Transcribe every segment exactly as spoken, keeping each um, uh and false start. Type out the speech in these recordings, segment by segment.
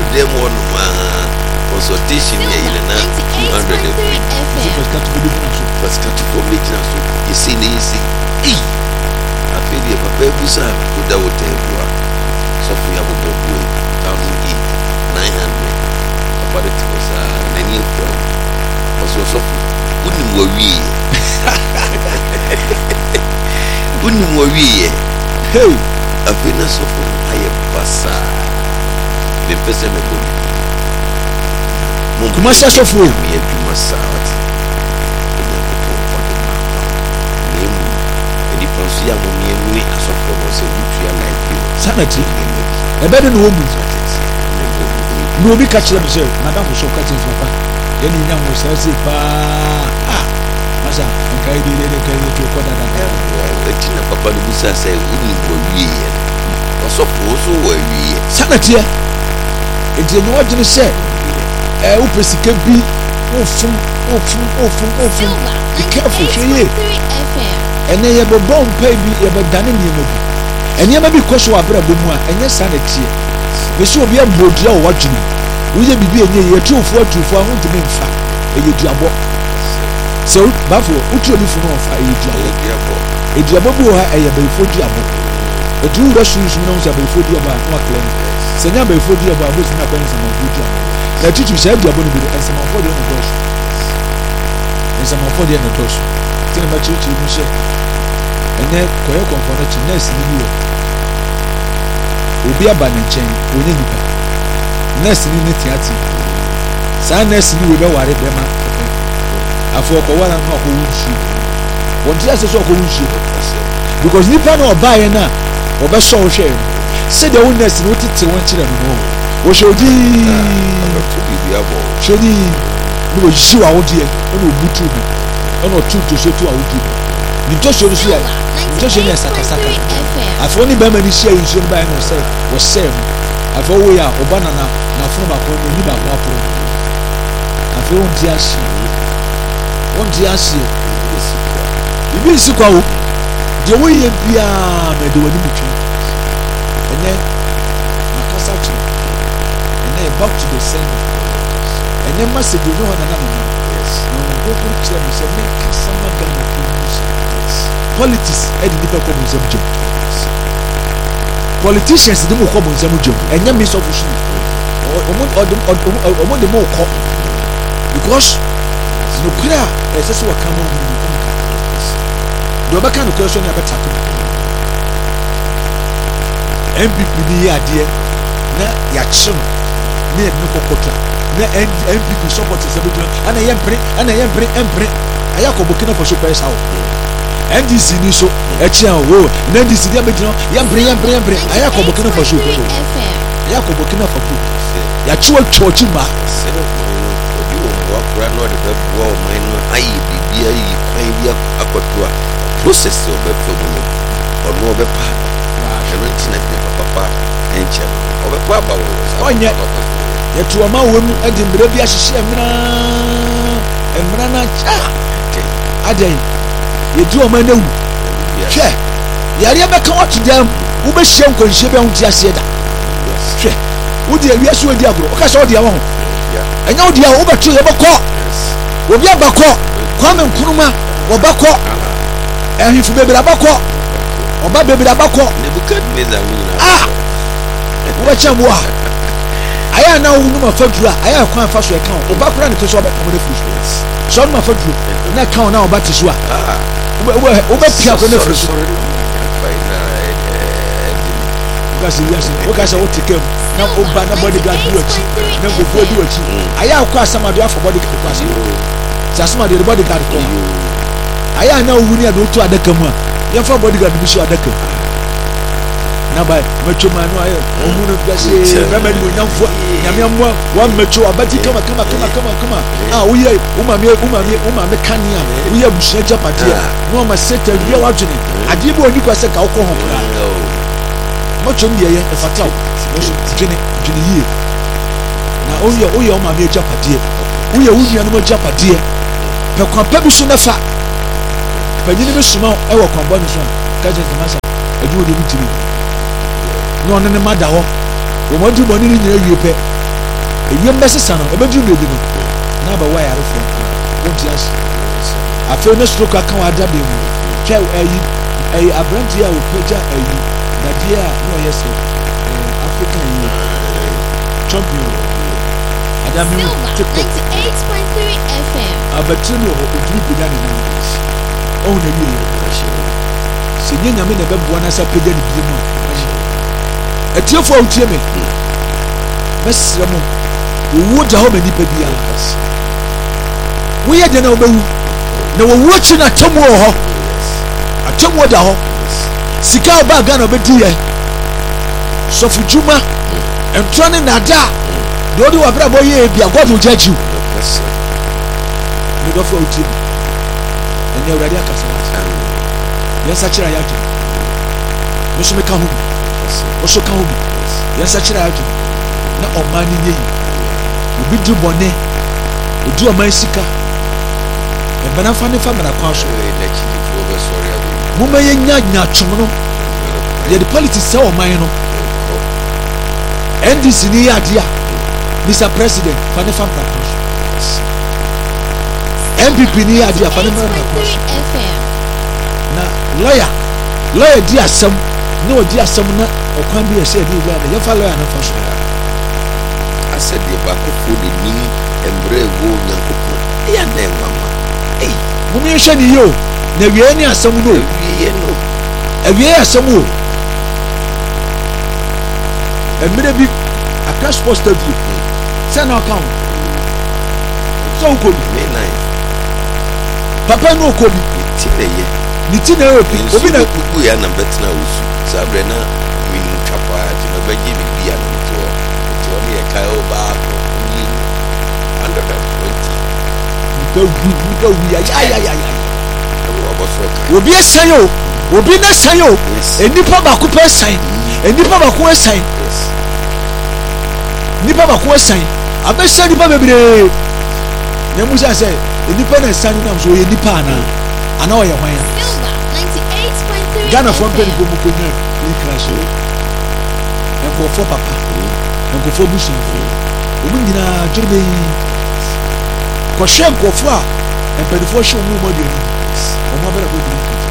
them one consultation here in the two hundred fifty. But cut to go meeting us. You see, you see. I feel you, but baby, sir, put that with you. So we have a boy, thousand eight, nine hundred. About it was a new film. Was your soft? Wouldn't worry. Wouldn't worry. Hey, a Venus of I am Bassa. The person of the Massa of me and you must out. And if I see a woman and me as a former, so you are like you. Sanity, a better woman. No, be catching them, sir. Madame was so catching papa. Then you young was say, ah, Massa, and carry the carry to a quarter. The Tina Papa Lusa said, wouldn't worry. Also, also worry. Sanity, it's a what you say. Eh, upesi can be ofun, ofun, ofun, ofun. Be careful, she. And they have a bomb baby, you have done in you. And you may be close to a brother, and your sanity. The show be a bodia watching. We may be a year two for two for one to make fat. A diabo. So, Buffalo, who told you from off a diabo? A diabo, a before diabo. A two Russians knows a before diabo, what claim. Send a before diabo, I was not going to know. The teacher said you are going to be and some of the doors. And some of the doors. Tell my church, you say. And then, Koyo component, nurse in you. Will be a banner chain, will you? Nurse in the theatre. Some nurse in you will worry them. I for a while I'm not going to shoot. What just is all going to shoot? Because Nippon or buy now, or best show shame. Say the own nurse in what it's one children more. What should he should he no show out here? No butu me. No two to show to our people. You just show the share. Just show us a saka. I've only been many share in show by myself was same. I've always a banana na from a corner ni ba wapo. I've one diashi. One diashi. You be sick out. The way you be a me do any much. And then Makasachi. Back to the sender. And then message you know another. Yes. No, go to church and say, make some of them politics. I didn't come on some job. Politicians didn't come on some job. And you miss official. Or the more cop. Because no clear, as I saw come on. The other kind of question about happening. M P P the idea. Na yaction. Ne no kokota na M P P support seven and I am pray and I am pray and pray ayako Burkina Faso press out N D C ni so echi an wo na N D C dia be jino yam pray yam pray yam pray ayako Burkina Faso ayako Burkina Faso ya chiwa church ma se no obi o wa kura no de be bo man no ayi bibia yi kwan bia akotoa process o be fo mo o no be pa wa enti na be papa enche o be pa ba wo onye yetu ama wom adi mbere bi ahyehye emra emra na cha adai yedu oma na wu hwe yare be ka watu dam wo be hye nkonhye be hu ti ase da hwe wo di awia so odi agoro o ka so odi awo ho enya odi a wo be tu ye be ko obi abako kwame nkuruma wo be ko ehifo be bra bako oba be bra bako Nebukadnezar ah wo be chambo a aya na wo numa fadura aya kwan fa so e kan o ba kura ne to so be komode fruit so numa fadura na kan na o ba ti so a wo wo be pia ko ne fruit kasi yasi wo ka sa wo tikem na o ba na bodyguard do achi na go go do achi aya kwa samado afọ bodyguard kwa sa sa samado the bodyguard ko aya na wo ni a do to adaka mu a ye fa bodyguard bi so adaka na ba mecho manu aye omu no gase baba ni onyamfo nyame amwa wa mecho abati kama kama kama kama kama ah uye umame umame umame kania uye bushia japatia no ma seta wi wa dwene ade bi oni kwase ka ukọ ho kra mecho mbiye ye efatao mecho dwene dwene yie na uye uye umame japatie uye unya no japatie pe kwa pa bi so na fa panyini bi suma e wo kwambo no so ka je ntamasa adu odi bi tiri no ne mada ho o mo du boni ni nyina wie pe ewiem bɛsesa no ɛbɛduru baabi no na ba wa yare fo wonti as afei ne stroke aka wa ada be mu twɛ ayi ayi abranti a opagya ayi dadeɛ a no yɛ sɛ Africa yi champion Adamu ninety-eight point three F M abatiri no oduru bi na ne nan oh na wie se nye nyame na bɛboa na sa pagya ne bi mu atiefo a wotie me mesrɛ mo wo da ho mani pa bia wo yɛ de na obewu na wo wo chi na tamu wɔ hɔ atamu da hɔ sika ba ga na obedi yɛ sofu juma entro ne nada de odi wa bra bo yɛ bia god wo jajiu me do fo wotie me ene awurade akasa yɛ sa kyerɛ ya gye me so me ka ho wo so ka ho yɛ sa kyerɛ ya gye na ɔman ni yɛ obi di bɔne odi ɔman sika ɛbana fa ne fa mara kwa so mo ma yɛ nya nya twom no yɛ de politics sɛ ɔman no N D C ni yɛ ade a Mister President fa ne fa mara kwa so N P P ni yɛ ade a fa ne mara kwa so na lawyer lawyer di asɛm ne odi asɛm na ɔkwan bi yɛ sɛ de wura na yɛ fa lawyer na fa so asɛdeɛ baakofo de nim mmerɛ wo nyankopɔn ɛyɛ na ɛwama ei mo mi hwɛ ni yo na wie ni asɛm no wie no awie asɛm o mmerɛ bi akra sports stadium sɛ na ɔka ho sɛ wokɔ bi me nan papa no ɔkɔ bi ti na yɛ ne ti na ɛwɔ bi obi na kuku ya na bɛtena wo su saa berɛ na menim twa paa nti mɛbɛgye biribi a no nti hɔ nti hɔ ne yɛkae wo baako ni one hundred twenty nipa wu nipa wu ya ya ya ya ya ɛwɔ abɔsoro ka obi ɛsɛn o obi na ɛsɛn o enipa baako pɛ ɛsɛn enipa baako ɛsɛn nipa baako ɛsɛn abɛsɛn nipa bebree na mu sɛ sɛ enipa na ɛsɛn no nam so ɔyɛ nipa ana ana ɔyɛ hwan ya Ghana fɔ mpɛ nipa mu ko nya ne kra so nkɔfɔ papa nkɔfɔ busuafo ɔmu nyinaa dwerɛ yi kɔhwɛ nkɔfɔ a mpanyinfoɔ hyɛ ɔmu mɔde ani ɔmu abɛrɛ bɔ bi nka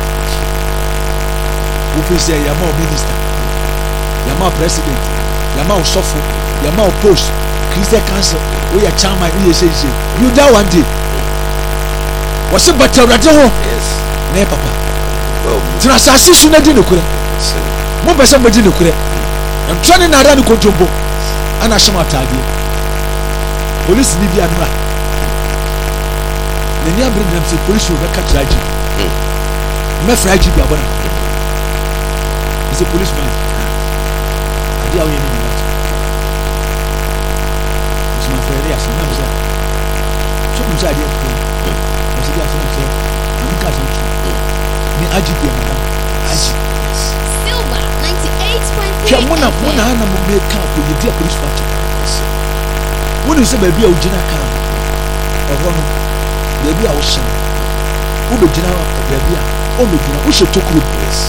wofiri sɛ yɛma o minister yɛma o president yɛma o sɔfo yɛma o post christian council woyɛ chairman woyɛ sɛnsɛn you die one day wɔsi bata awurade ho na yɛ papa tena asase so na di ne korɛ mo mpɛ sɛ mo di ne korɛ ntwa ne nada ne kontompo ana hyɛ mo ataadeɛ polisi ni bi anora n'ani abere nam sɛ polisi wɔ bɛka kyerɛ agye mmɛfra agye bi abɔna sɛ polisi man adeɛ a woyɛ ne nyina ɔsomafo yɛde asɛm nam sɛ sɛ kum sɛ adeɛ mpo ɔsɛ bi asɛm sɛ ɔne ka asɛm to ne agye bi amada agye twɛ mo na mo na ana mo meka akɔyɛdi a polisi fato wonim sɛ baabi a wogyina kaa ɛhɔ no baabi a wohyɛ no wobɛgyina baabi a ɔmɛgyina wohyɛ tokuro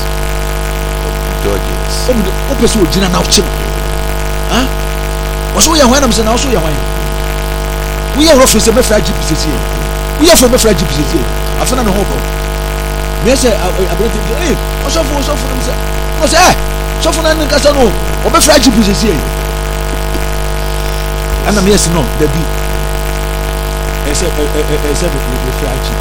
wopɛ sɛ wogyina na wokye no wɔ so woyɛ hwan nam sɛ na wo so woyɛ hwan woyɛ worɔ firi sɛ mɛfra agye pi sɛsie woyɛ fo mɛfra agye pi sɛsie afena ne ho bɔ meyɛ sɛ aberɛtɛ ɔsɔfo ɔsɔfo nam sɛ ɔ sɛ ɛ sɔfo no ne nkasa no ɔbɛfra agye pi sɛsie ɛna meyɛ sɛ no dabi ɛsɛ ɛsɛ bɛfra agye